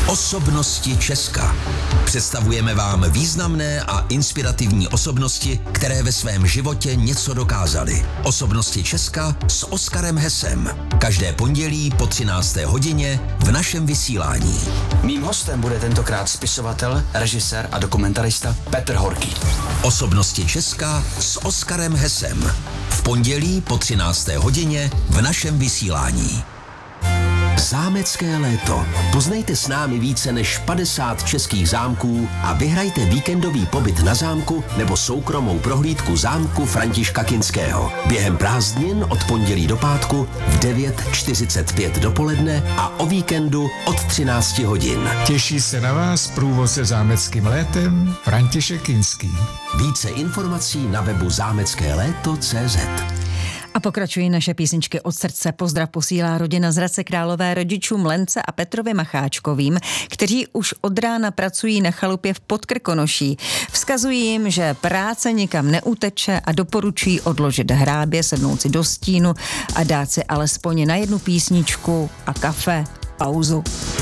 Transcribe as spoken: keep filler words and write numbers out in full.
Osobnosti Česka. Představujeme vám významné a inspirativní osobnosti, které ve svém životě něco dokázaly. Osobnosti Česka s Oskarem Hesem. Každé pondělí po třinácté hodině v našem vysílání. Mým hostem bude tentokrát spisovatel, režisér a dokumentarista Petr Horký. Osobnosti Česka s Oskarem Hesem. V pondělí po třinácté hodině v našem vysílání. Zámecké léto. Poznejte s námi více než padesát českých zámků a vyhrajte víkendový pobyt na zámku nebo soukromou prohlídku zámku Františka Kinského. Během prázdnin od pondělí do pátku v devět čtyřicet pět dopoledne a o víkendu od třináct hodin. Těší se na vás průvodce zámeckým létem František Kinský. Více informací na webu zámecké léto tečka cé zet. A pokračují naše písničky od srdce. Pozdrav posílá rodina z Hradce Králové rodičům Lence a Petrovi Macháčkovým, kteří už od rána pracují na chalupě v Podkrkonoší. Vzkazují jim, že práce nikam neuteče a doporučují odložit hrábě, sednout si do stínu a dát si alespoň na jednu písničku a kafe pauzu.